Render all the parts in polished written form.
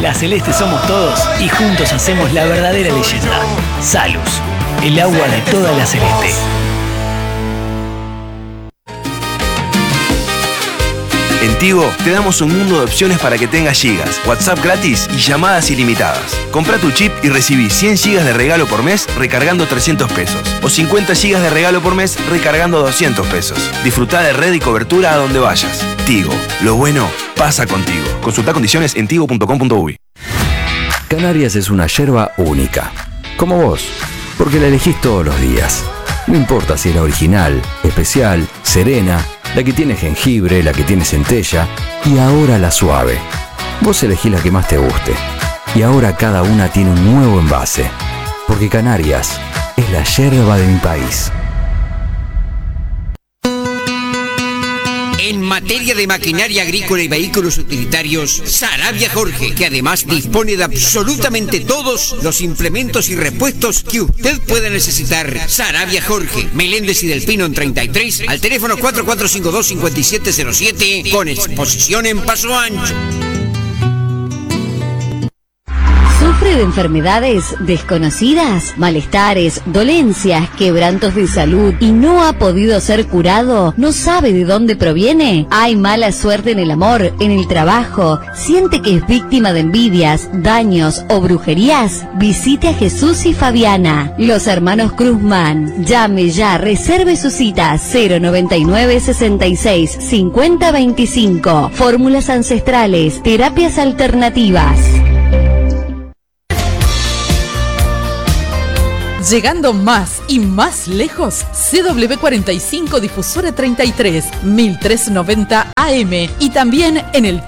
La Celeste somos todos y juntos hacemos la verdadera leyenda. Salus, el agua de toda la Celeste. En Tigo te damos un mundo de opciones para que tengas gigas, WhatsApp gratis y llamadas ilimitadas. Compra tu chip y recibí 100 gigas de regalo por mes recargando 300 pesos. O 50 gigas de regalo por mes recargando 200 pesos. Disfruta de red y cobertura a donde vayas. Tigo, lo bueno pasa contigo. Consulta condiciones en tigo.com.uy. Canarias es una yerba única, como vos, porque la elegís todos los días. No importa si es la original, especial, serena, la que tiene jengibre, la que tiene centella y ahora la suave. Vos elegís la que más te guste. Y ahora cada una tiene un nuevo envase. Porque Canarias es la yerba de mi país. En materia de maquinaria agrícola y vehículos utilitarios, Sarabia Jorge, que además dispone de absolutamente todos los implementos y repuestos que usted pueda necesitar. Sarabia Jorge, Meléndez y Del Pino en 33, al teléfono 4452-5707, con exposición en Paso Ancho. ¿Sufre de enfermedades desconocidas, malestares, dolencias, quebrantos de salud y no ha podido ser curado? ¿No sabe de dónde proviene? ¿Hay mala suerte en el amor, en el trabajo? ¿Siente que es víctima de envidias, daños o brujerías? Visite a Jesús y Fabiana, los hermanos Cruzman. Llame ya, reserve su cita 099 66 50 25. Fórmulas ancestrales, terapias alternativas. Llegando más y más lejos, CW45 Difusora 33, 1390 AM y también en el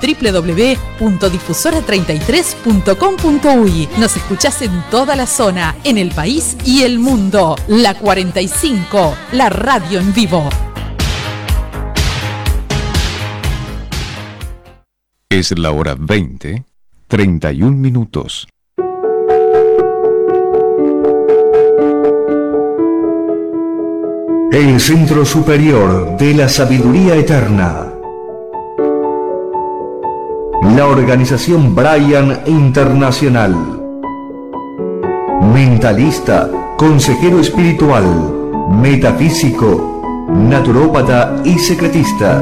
www.difusora33.com.uy. Nos escuchás en toda la zona, en el país y el mundo. La 45, la radio en vivo. Es la hora 20, 31 minutos. El Centro Superior de la Sabiduría Eterna. La organización Brian Internacional. Mentalista, consejero espiritual, metafísico, naturópata y secretista.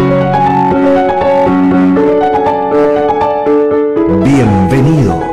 Bienvenidos.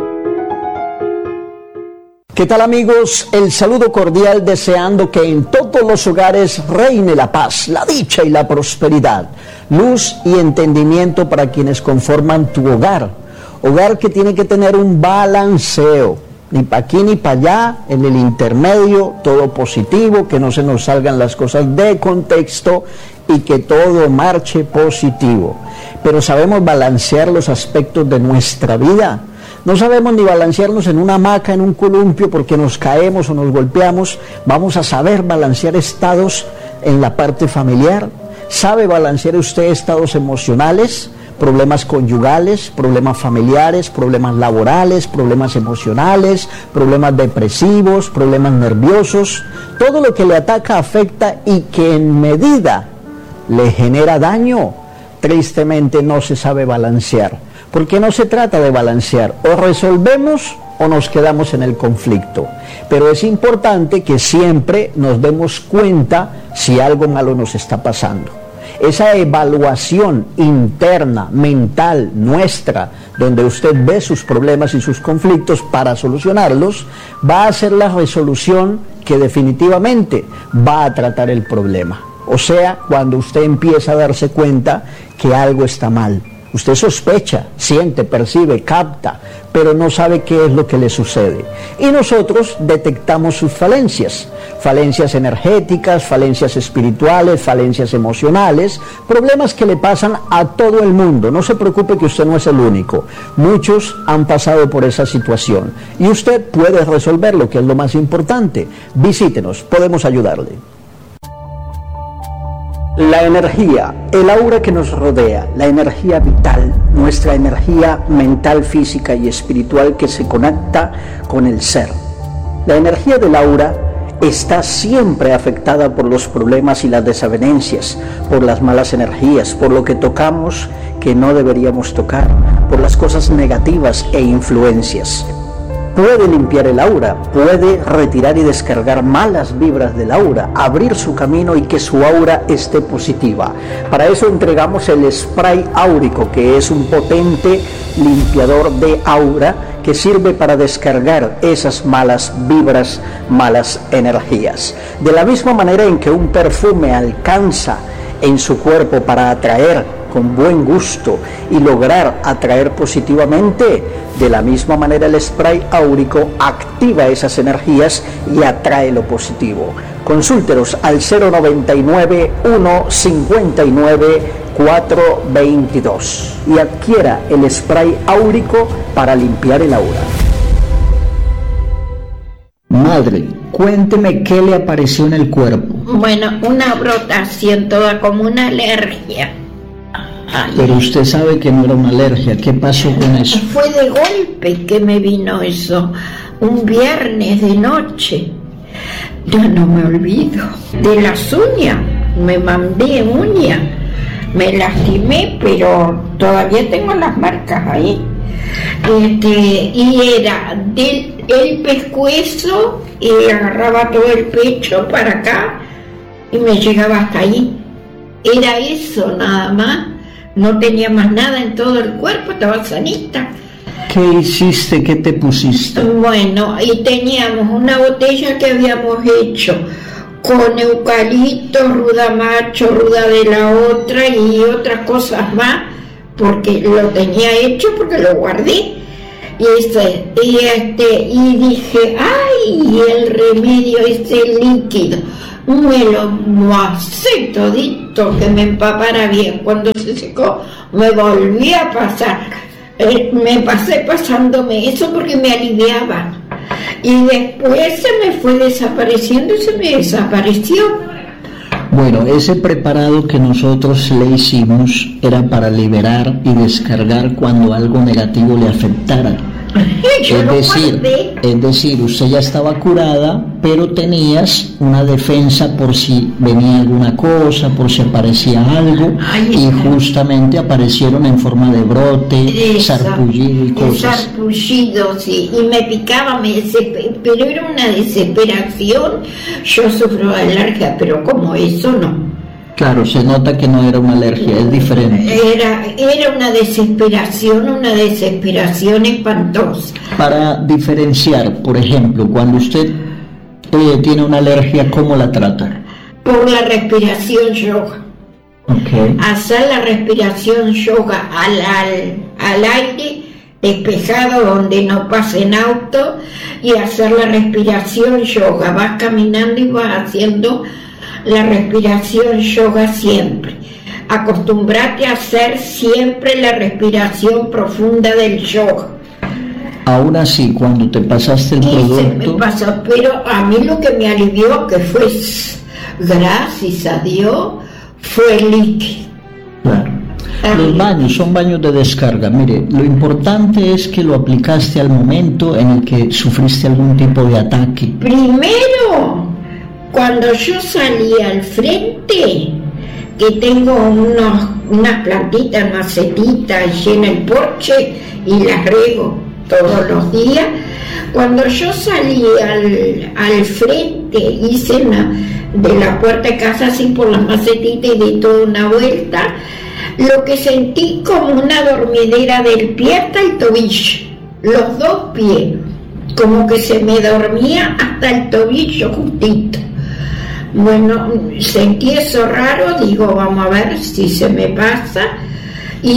¿Qué tal, amigos? El saludo cordial, deseando que en todos los hogares reine la paz, la dicha y la prosperidad, luz y entendimiento para quienes conforman tu hogar. Hogar que tiene que tener un balanceo, ni para aquí ni para allá, en el intermedio, todo positivo, que no se nos salgan las cosas de contexto y que todo marche positivo. Pero sabemos balancear los aspectos de nuestra vida. No sabemos ni balancearnos en una hamaca, en un columpio, porque nos caemos o nos golpeamos. Vamos a saber balancear estados en la parte familiar. ¿Sabe balancear usted estados emocionales? Problemas conyugales, problemas familiares, problemas laborales, problemas emocionales, problemas depresivos, problemas nerviosos. Todo lo que le ataca, afecta y que en medida le genera daño, tristemente no se sabe balancear. Porque no se trata de balancear, o resolvemos o nos quedamos en el conflicto. Pero es importante que siempre nos demos cuenta si algo malo nos está pasando. Esa evaluación interna, mental, nuestra, donde usted ve sus problemas y sus conflictos para solucionarlos, va a ser la resolución que definitivamente va a tratar el problema. O sea, cuando usted empieza a darse cuenta que algo está mal. Usted sospecha, siente, percibe, capta, pero no sabe qué es lo que le sucede. Y nosotros detectamos sus falencias, falencias energéticas, falencias espirituales, falencias emocionales, problemas que le pasan a todo el mundo. No se preocupe que usted no es el único. Muchos han pasado por esa situación y usted puede resolverlo, que es lo más importante. Visítenos, podemos ayudarle. La energía, el aura que nos rodea, la energía vital, nuestra energía mental, física y espiritual que se conecta con el ser. La energía del aura está siempre afectada por los problemas y las desavenencias, por las malas energías, por lo que tocamos que no deberíamos tocar, por las cosas negativas e influencias. Puede limpiar el aura, puede retirar y descargar malas vibras del aura, abrir su camino y que su aura esté positiva. Para eso entregamos el spray áurico, que es un potente limpiador de aura que sirve para descargar esas malas vibras, malas energías. De la misma manera en que un perfume alcanza en su cuerpo para atraer con buen gusto y lograr atraer positivamente, de la misma manera el spray áurico activa esas energías y atrae lo positivo. Consúltenos al 099 159 422 y adquiera el spray áurico para limpiar el aura. Madre, cuénteme qué le apareció en el cuerpo. Bueno, una brotación toda como una alergia. Ay. Pero usted sabe que no era una alergia. ¿Qué pasó con eso? Fue de golpe que me vino eso, un viernes de noche. Yo no me olvido. De las uñas, me mandé uñas, me lastimé, pero todavía tengo las marcas ahí. Y era el pescuezo y agarraba todo el pecho para acá y me llegaba hasta ahí. Era eso nada más. No tenía más nada en todo el cuerpo, estaba sanita. ¿Qué hiciste? ¿Qué te pusiste? Bueno, y teníamos una botella que habíamos hecho con eucalipto, ruda macho, ruda de la otra y otras cosas más, porque lo tenía hecho, porque lo guardé. Y dije, ¡ay! El remedio, ese líquido. Me lo masé todito, que me empapara bien. Cuando se secó, me volví a pasar. Me pasé pasándome eso porque me aliviaba. Y después se me fue desapareciendo y se me desapareció. Bueno, ese preparado que nosotros le hicimos era para liberar y descargar cuando algo negativo le afectara. Es decir, usted ya estaba curada, pero tenías una defensa por si venía alguna cosa, por si aparecía algo, y justamente aparecieron en forma de brote, sarpullido y cosas. Sarpullido, sí, y me picaba, pero era una desesperación. Yo sufro de alergia, pero como eso no. Claro, se nota que no era una alergia, es diferente. Era una desesperación espantosa. Para diferenciar, por ejemplo, cuando usted tiene una alergia, ¿cómo la trata? Por la respiración yoga. Okay. Hacer la respiración yoga al aire despejado donde no pasen auto y hacer la respiración yoga. Vas caminando y vas haciendo la respiración yoga siempre. Acostumbrate a hacer siempre la respiración profunda del yoga. Aún así, cuando te pasaste el producto... Se me pasó, pero a mí lo que me alivió, que fue, gracias a Dios, fue el líquido. Claro. Los baños son baños de descarga. Mire, lo importante es que lo aplicaste al momento en el que sufriste algún tipo de ataque. Primero, cuando yo salí al frente, que tengo unas plantitas, macetitas y en el porche y las riego todos los días, cuando yo salí al frente, hice de la puerta de casa así por las macetitas y di toda una vuelta, lo que sentí como una dormidera del pie hasta el tobillo, los dos pies, como que se me dormía hasta el tobillo justito. Bueno, sentí eso raro, digo, vamos a ver si se me pasa, y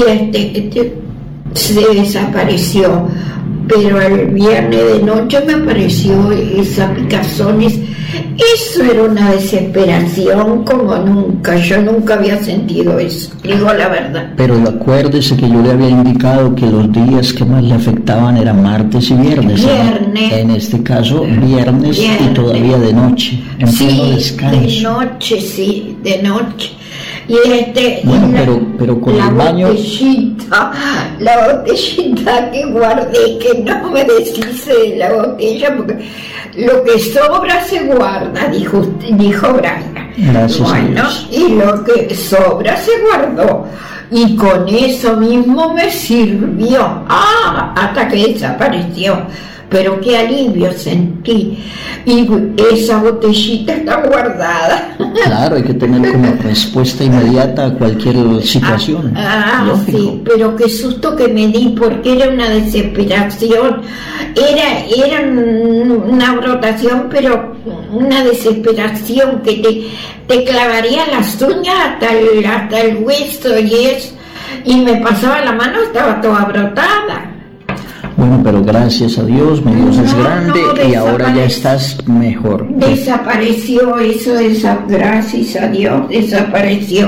se desapareció, pero el viernes de noche me apareció esa picazones. Eso era una desesperación como nunca, yo nunca había sentido eso, digo la verdad. Pero acuérdese que yo le había indicado que los días que más le afectaban eran martes y viernes. Viernes. En este caso, viernes y todavía de noche, en pleno descanso. De noche, sí, de noche. Y bueno, pero con el baño... La botellita que guardé, que no me deshice de la botella, porque lo que sobra se guarda, dijo Braga. Gracias a Bueno, Dios. y lo que sobra se guardó. Y con eso mismo me sirvió. Hasta que desapareció. Pero qué alivio sentí. Y esa botellita está guardada. Claro, hay que tener como respuesta inmediata a cualquier situación. Sí, pero qué susto que me di, porque era una desesperación. Era una brotación, pero una desesperación que te clavaría las uñas hasta el hueso y me pasaba la mano, estaba toda brotada. Bueno, pero gracias a Dios, mi Dios es grande y ahora ya estás mejor. Desapareció eso, gracias a Dios, desapareció.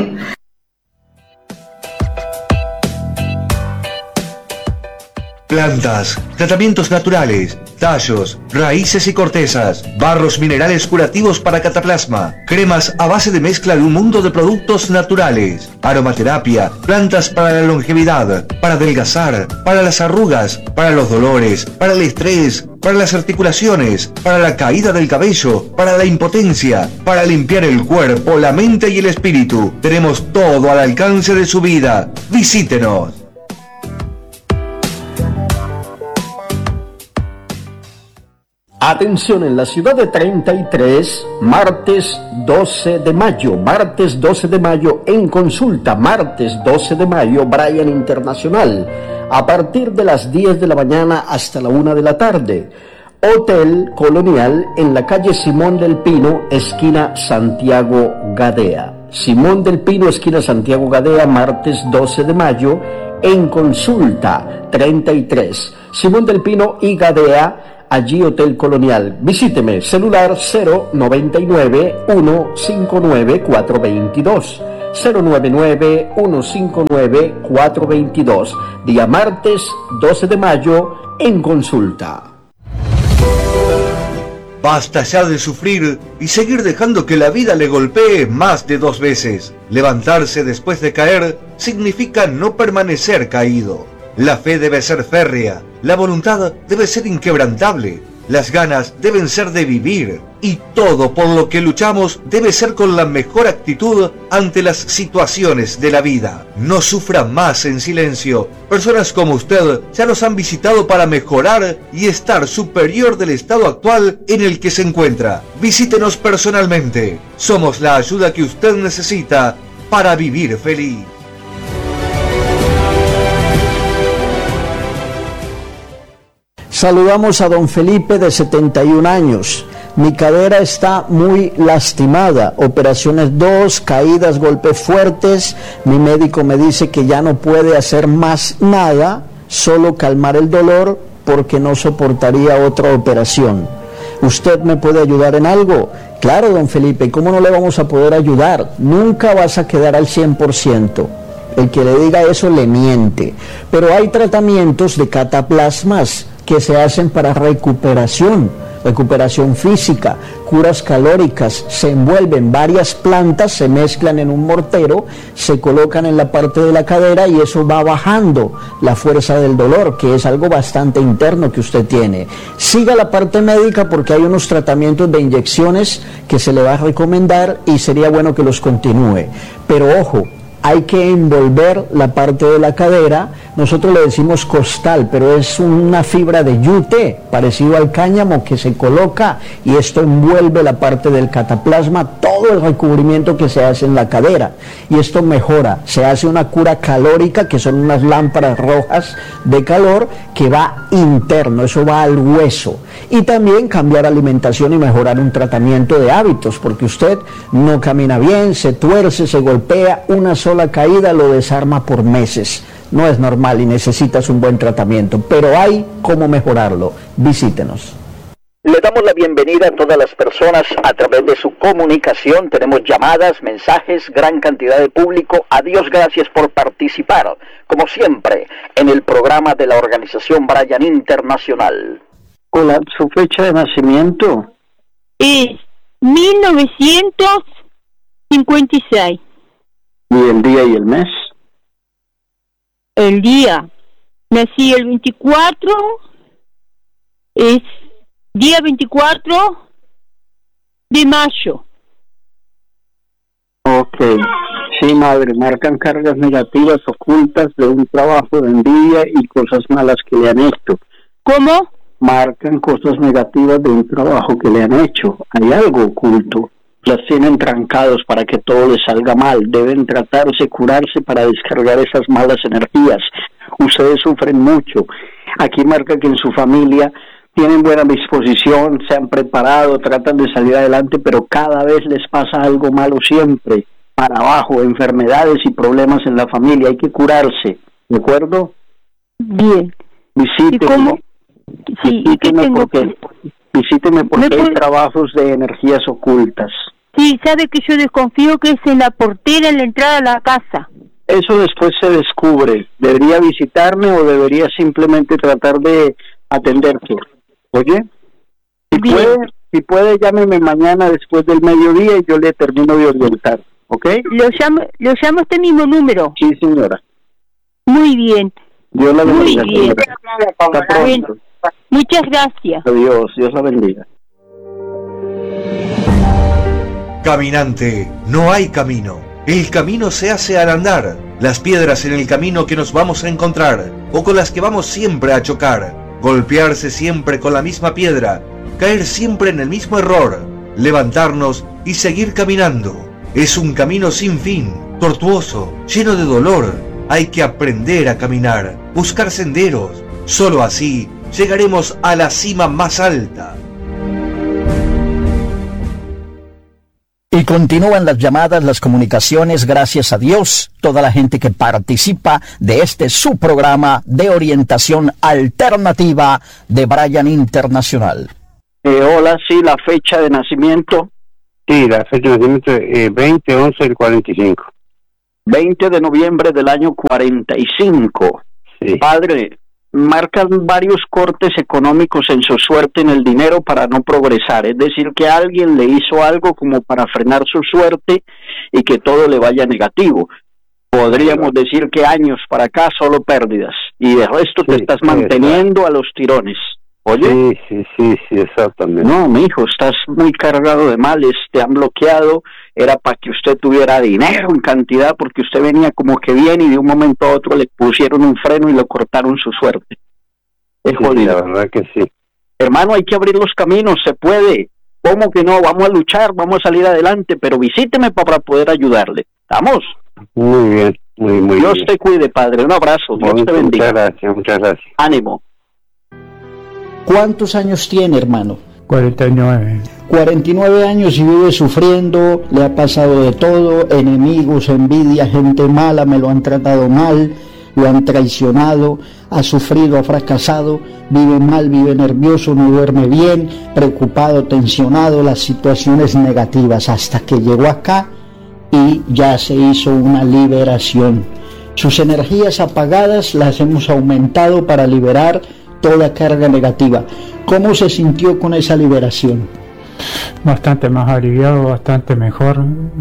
Plantas, tratamientos naturales, tallos, raíces y cortezas, barros minerales curativos para cataplasma, cremas a base de mezcla de un mundo de productos naturales, aromaterapia, plantas para la longevidad, para adelgazar, para las arrugas, para los dolores, para el estrés, para las articulaciones, para la caída del cabello, para la impotencia, para limpiar el cuerpo, la mente y el espíritu. Tenemos todo al alcance de su vida. Visítenos. Atención, en la ciudad de 33, martes 12 de mayo, en consulta, martes 12 de mayo, Brian Internacional, a partir de las 10 de la mañana hasta la 1 de la tarde. Hotel Colonial en la calle Simón del Pino, esquina Santiago Gadea. Simón del Pino, esquina Santiago Gadea, martes 12 de mayo, en consulta, 33. Simón del Pino y Gadea, allí Hotel Colonial. Visíteme, celular 099-159-422. 099-159-422. Día martes 12 de mayo, en consulta. Basta ya de sufrir y seguir dejando que la vida le golpee más de 2 veces. Levantarse después de caer significa no permanecer caído. La fe debe ser férrea, la voluntad debe ser inquebrantable, las ganas deben ser de vivir y todo por lo que luchamos debe ser con la mejor actitud ante las situaciones de la vida. No sufra más en silencio. Personas como usted ya nos han visitado para mejorar y estar superior del estado actual en el que se encuentra. Visítenos personalmente. Somos la ayuda que usted necesita para vivir feliz. Saludamos a don Felipe, de 71 años. Mi cadera está muy lastimada, operaciones 2, caídas, golpes fuertes. Mi médico me dice que ya no puede hacer más nada, solo calmar el dolor porque no soportaría otra operación. ¿Usted me puede ayudar en algo? Claro, don Felipe, ¿cómo no le vamos a poder ayudar? Nunca vas a quedar al 100%. El que le diga eso le miente. Pero hay tratamientos de cataplasmas que se hacen para recuperación física, curas calóricas. Se envuelven varias plantas, se mezclan en un mortero, se colocan en la parte de la cadera y eso va bajando la fuerza del dolor, que es algo bastante interno que usted tiene. Siga la parte médica porque hay unos tratamientos de inyecciones que se le va a recomendar y sería bueno que los continúe. Pero ojo, hay que envolver la parte de la cadera. Nosotros le decimos costal, pero es una fibra de yute, parecido al cáñamo, que se coloca y esto envuelve la parte del cataplasma, todo el recubrimiento que se hace en la cadera. Y esto mejora, se hace una cura calórica, que son unas lámparas rojas de calor, que va interno, eso va al hueso. Y también cambiar alimentación y mejorar un tratamiento de hábitos, porque usted no camina bien, se tuerce, se golpea, una sola caída lo desarma por meses. No es normal y necesitas un buen tratamiento, pero hay cómo mejorarlo. Visítenos. Le damos la bienvenida a todas las personas a través de su comunicación. Tenemos llamadas, mensajes, gran cantidad de público. A Dios gracias por participar, como siempre, en el programa de la organización Brian Internacional. Hola, ¿su fecha de nacimiento? Es 1956. ¿Y el día y el mes? El día. Nací el 24, es día 24 de mayo. Ok. Sí, madre, marcan cargas negativas ocultas de un trabajo de envidia y cosas malas que le han hecho. ¿Cómo? Marcan cosas negativas de un trabajo que le han hecho. Hay algo oculto. Las tienen trancados para que todo les salga mal. Deben tratarse, curarse para descargar esas malas energías. Ustedes sufren mucho. Aquí marca que en su familia tienen buena disposición, se han preparado, tratan de salir adelante, pero cada vez les pasa algo malo siempre. Para abajo, enfermedades y problemas en la familia. Hay que curarse. ¿De acuerdo? Bien. Visíteme. Sí, ¿y qué tengo que...? Visíteme porque hay trabajos de energías ocultas. Sí, sabe que yo desconfío que es en la portera en la entrada a la casa. Eso después se descubre. ¿Debería visitarme o debería simplemente tratar de atenderte? Oye, si puede, llámeme mañana después del mediodía y yo le termino de orientar, ¿ok? Lo llamo a este mismo número. Sí, señora. Muy bien. Dios la bendiga. Muy bien. Hasta pronto. Muchas gracias. Adiós, Dios la bendiga. Caminante, no hay camino. El camino se hace al andar. Las piedras en el camino que nos vamos a encontrar, o con las que vamos siempre a chocar. Golpearse siempre con la misma piedra, caer siempre en el mismo error, levantarnos y seguir caminando. Es un camino sin fin, tortuoso, lleno de dolor. Hay que aprender a caminar, buscar senderos. Solo así llegaremos a la cima más alta. Y continúan las llamadas, las comunicaciones, gracias a Dios, toda la gente que participa de este su programa de orientación alternativa de Brian Internacional. Hola, sí, la fecha de nacimiento. Sí, la fecha de nacimiento es 20/11/45. 20 de noviembre del año 45. Sí. Padre, marcan varios cortes económicos en su suerte en el dinero para no progresar. Es decir, que alguien le hizo algo como para frenar su suerte y que todo le vaya negativo. Podríamos decir que años para acá solo pérdidas. Y de resto te estás manteniendo a los tirones. ¿Oye? Sí, exactamente. No, mi hijo, estás muy cargado de males, te han bloqueado. Era para que usted tuviera dinero en cantidad, porque usted venía como que bien y de un momento a otro le pusieron un freno y le cortaron su suerte. Es jodido. La verdad que sí. Hermano, hay que abrir los caminos, se puede. ¿Cómo que no? Vamos a luchar, vamos a salir adelante, pero visíteme para poder ayudarle. ¿Estamos? Muy bien, muy bien. Dios te cuide, padre. Un abrazo, Dios te bendiga. Muchas gracias. Ánimo. ¿Cuántos años tiene, hermano? 49. 49 años y vive sufriendo, le ha pasado de todo, enemigos, envidia, gente mala, me lo han tratado mal, lo han traicionado, ha sufrido, ha fracasado, vive mal, vive nervioso, no duerme bien, preocupado, tensionado, las situaciones negativas, hasta que llegó acá y ya se hizo una liberación. Sus energías apagadas las hemos aumentado para liberar toda carga negativa. ¿Cómo se sintió con esa liberación? Bastante más aliviado, bastante mejor.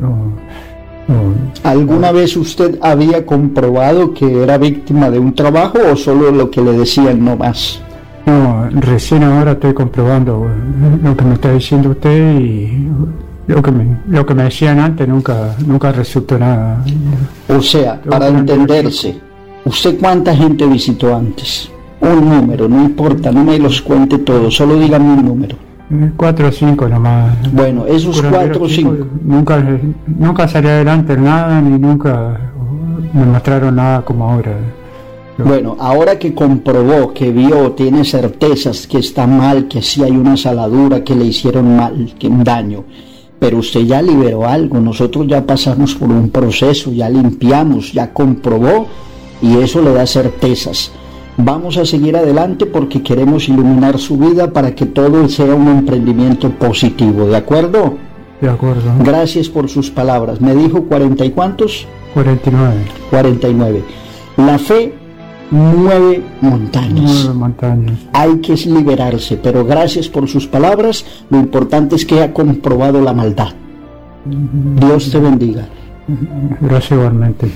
¿Alguna vez usted había comprobado que era víctima de un trabajo o solo lo que le decían no más? No, recién ahora estoy comprobando lo que me está diciendo usted y lo que me decían antes nunca resultó nada. O sea, para entenderse, ¿usted cuánta gente visitó antes? Un número, no importa, no me los cuente todos, solo dígame un número. 4 o 5 nomás. Bueno, esos 4 o 5. Nunca salí adelante en nada, ni nunca me mostraron nada como ahora. Bueno, ahora que comprobó, que vio, tiene certezas que está mal, que sí hay una saladura, que le hicieron mal, que un daño, pero usted ya liberó algo, nosotros ya pasamos por un proceso, ya limpiamos, ya comprobó y eso le da certezas. Vamos a seguir adelante porque queremos iluminar su vida para que todo sea un emprendimiento positivo, ¿de acuerdo? De acuerdo. Gracias por sus palabras. ¿Me dijo 40 y cuántos? 49. 49. La fe mueve montañas. 9 montañas. Hay que liberarse, pero gracias por sus palabras. Lo importante es que ha comprobado la maldad. Dios te bendiga. Gracias igualmente.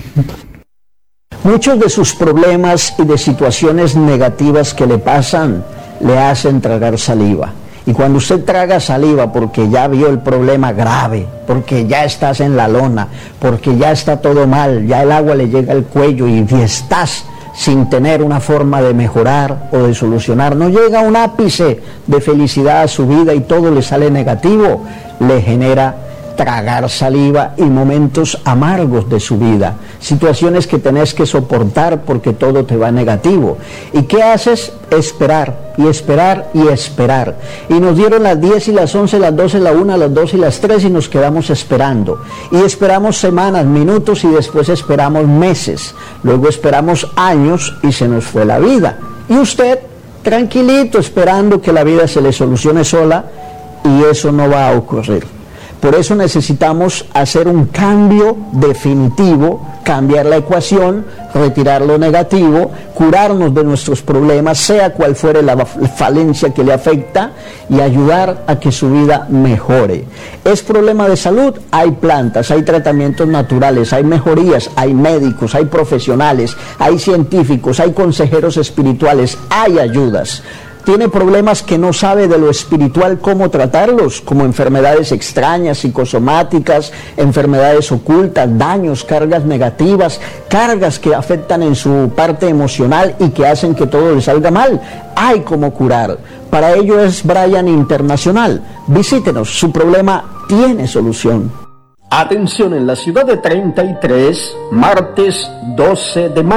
Muchos de sus problemas y de situaciones negativas que le pasan le hacen tragar saliva. Y cuando usted traga saliva porque ya vio el problema grave, porque ya estás en la lona, porque ya está todo mal, ya el agua le llega al cuello y estás sin tener una forma de mejorar o de solucionar, no llega un ápice de felicidad a su vida y todo le sale negativo, le genera tragar saliva y momentos amargos de su vida, situaciones que tenés que soportar porque todo te va negativo. ¿Y qué haces? Esperar y esperar y esperar. Y nos dieron las 10 y las 11, las 12, la 1, las 2 y las 3 y nos quedamos esperando. Y esperamos semanas, minutos y después esperamos meses. Luego esperamos años y se nos fue la vida. Y usted, tranquilito, esperando que la vida se le solucione sola, y eso no va a ocurrir. Por eso necesitamos hacer un cambio definitivo, cambiar la ecuación, retirar lo negativo, curarnos de nuestros problemas, sea cual fuere la falencia que le afecta, y ayudar a que su vida mejore. ¿Es problema de salud? Hay plantas, hay tratamientos naturales, hay mejorías, hay médicos, hay profesionales, hay científicos, hay consejeros espirituales, hay ayudas. Tiene problemas que no sabe de lo espiritual cómo tratarlos, como enfermedades extrañas, psicosomáticas, enfermedades ocultas, daños, cargas negativas, cargas que afectan en su parte emocional y que hacen que todo le salga mal. Hay cómo curar. Para ello es Brian Internacional. Visítenos, su problema tiene solución. Atención, en la ciudad de 33, martes 12 de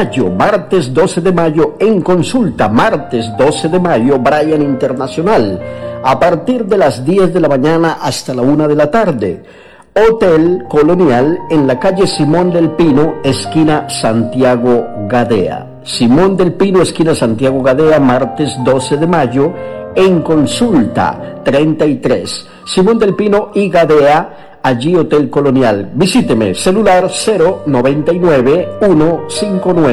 mayo, en consulta, martes 12 de mayo, Brian Internacional, a partir de las 10 de la mañana hasta la 1 de la tarde. Hotel Colonial en la calle Simón del Pino, esquina Santiago Gadea. Simón del Pino, esquina Santiago Gadea, martes 12 de mayo, en consulta, 33. Simón del Pino y Gadea, allí Hotel Colonial. Visíteme, celular 099 159